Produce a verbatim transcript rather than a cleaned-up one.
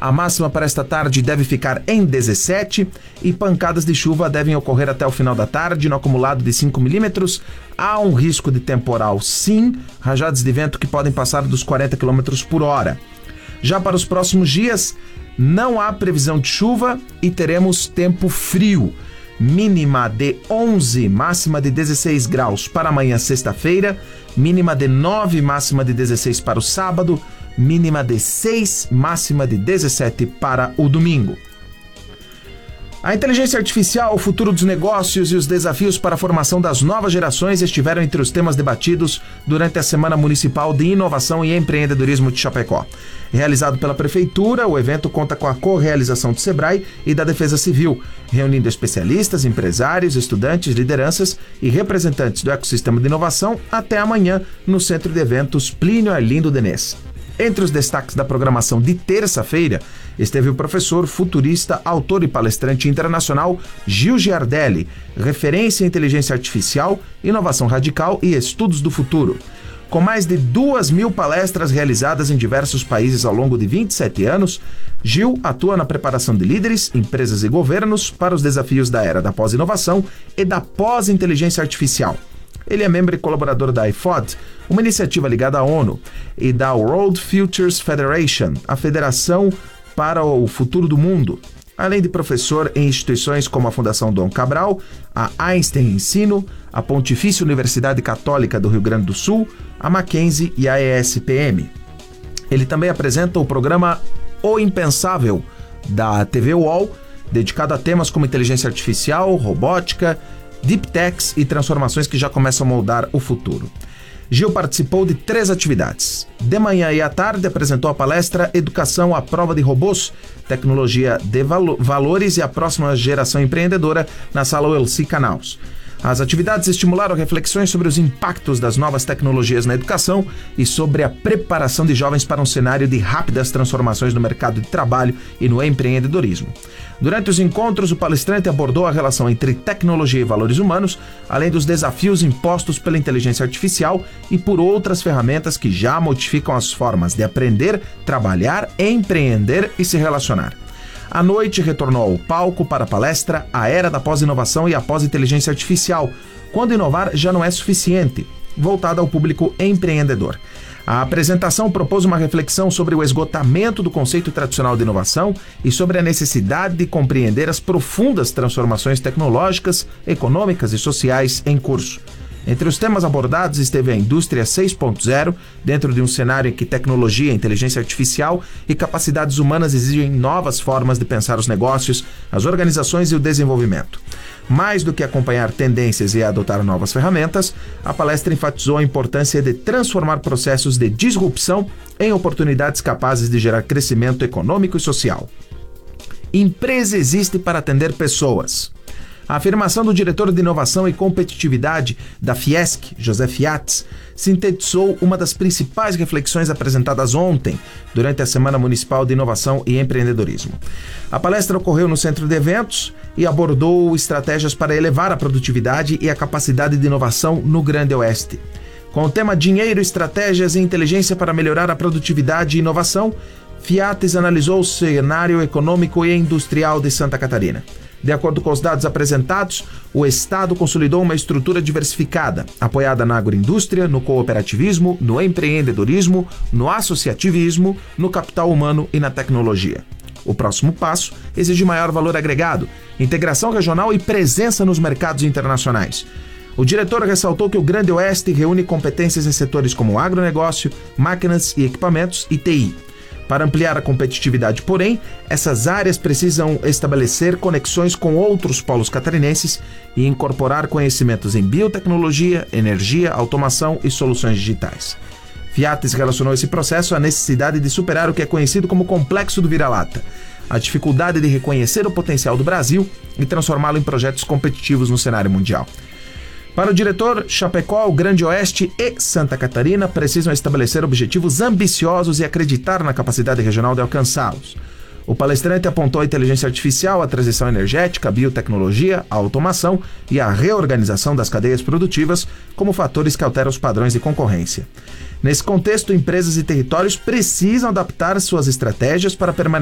A máxima para esta tarde deve ficar em dezessete e pancadas de chuva devem ocorrer até o final da tarde, no acumulado de cinco milímetros. Há um risco de temporal, sim, rajadas de vento que podem passar dos quarenta quilômetros por hora. Já para os próximos dias, não há previsão de chuva e teremos tempo frio. Mínima de onze, máxima de dezesseis graus para amanhã, sexta-feira. Mínima de nove, máxima de dezesseis para o sábado. Mínima de seis, máxima de dezessete para o domingo. A inteligência artificial, o futuro dos negócios e os desafios para a formação das novas gerações estiveram entre os temas debatidos durante a Semana Municipal de Inovação e Empreendedorismo de Chapecó. Realizado pela Prefeitura, o evento conta com a co-realização do Sebrae e da Defesa Civil, reunindo especialistas, empresários, estudantes, lideranças e representantes do ecossistema de inovação até amanhã no Centro de Eventos Plínio Arlindo Denez. Entre os destaques da programação de terça-feira, esteve o professor, futurista, autor e palestrante internacional Gil Giardelli, referência em inteligência artificial, inovação radical e estudos do futuro. Com mais de duas mil palestras realizadas em diversos países ao longo de vinte e sete anos, Gil atua na preparação de líderes, empresas e governos para os desafios da era da pós-inovação e da pós-inteligência artificial. Ele é membro e colaborador da I F O D, uma iniciativa ligada à ONU, e da World Futures Federation, a Federação para o Futuro do Mundo, além de professor em instituições como a Fundação Dom Cabral, a Einstein Ensino, a Pontifícia Universidade Católica do Rio Grande do Sul, a Mackenzie e a E S P M. Ele também apresenta o programa O Impensável, da T V U O L, dedicado a temas como inteligência artificial, robótica, deep techs e transformações que já começam a moldar o futuro. Gil participou de três atividades. De manhã e à tarde apresentou a palestra Educação à Prova de Robôs, Tecnologia de Valo- Valores e a Próxima Geração Empreendedora na Sala U L C Canaus. As atividades estimularam reflexões sobre os impactos das novas tecnologias na educação e sobre a preparação de jovens para um cenário de rápidas transformações no mercado de trabalho e no empreendedorismo. Durante os encontros, o palestrante abordou a relação entre tecnologia e valores humanos, além dos desafios impostos pela inteligência artificial e por outras ferramentas que já modificam as formas de aprender, trabalhar, empreender e se relacionar. À noite, retornou ao palco para a palestra A Era da Pós-Inovação e a Pós-Inteligência Artificial, quando inovar já não é suficiente, voltada ao público empreendedor. A apresentação propôs uma reflexão sobre o esgotamento do conceito tradicional de inovação e sobre a necessidade de compreender as profundas transformações tecnológicas, econômicas e sociais em curso. Entre os temas abordados esteve a indústria seis ponto zero, dentro de um cenário em que tecnologia, inteligência artificial e capacidades humanas exigem novas formas de pensar os negócios, as organizações e o desenvolvimento. Mais do que acompanhar tendências e adotar novas ferramentas, a palestra enfatizou a importância de transformar processos de disrupção em oportunidades capazes de gerar crescimento econômico e social. Empresa existe para atender pessoas. A afirmação do diretor de Inovação e Competitividade da Fiesc, José Fiatz, sintetizou uma das principais reflexões apresentadas ontem, durante a Semana Municipal de Inovação e Empreendedorismo. A palestra ocorreu no Centro de Eventos e abordou estratégias para elevar a produtividade e a capacidade de inovação no Grande Oeste. Com o tema Dinheiro, Estratégias e Inteligência para Melhorar a Produtividade e Inovação, Fiatz analisou o cenário econômico e industrial de Santa Catarina. De acordo com os dados apresentados, o Estado consolidou uma estrutura diversificada, apoiada na agroindústria, no cooperativismo, no empreendedorismo, no associativismo, no capital humano e na tecnologia. O próximo passo exige maior valor agregado, integração regional e presença nos mercados internacionais. O diretor ressaltou que o Grande Oeste reúne competências em setores como agronegócio, máquinas e equipamentos e T I. Para ampliar a competitividade, porém, essas áreas precisam estabelecer conexões com outros polos catarinenses e incorporar conhecimentos em biotecnologia, energia, automação e soluções digitais. Fiatz relacionou esse processo à necessidade de superar o que é conhecido como complexo do vira-lata, a dificuldade de reconhecer o potencial do Brasil e transformá-lo em projetos competitivos no cenário mundial. Para o diretor, Chapecó, o Grande Oeste e Santa Catarina precisam estabelecer objetivos ambiciosos e acreditar na capacidade regional de alcançá-los. O palestrante apontou a inteligência artificial, a transição energética, a biotecnologia, a automação e a reorganização das cadeias produtivas como fatores que alteram os padrões de concorrência. Nesse contexto, empresas e territórios precisam adaptar suas estratégias para permanecer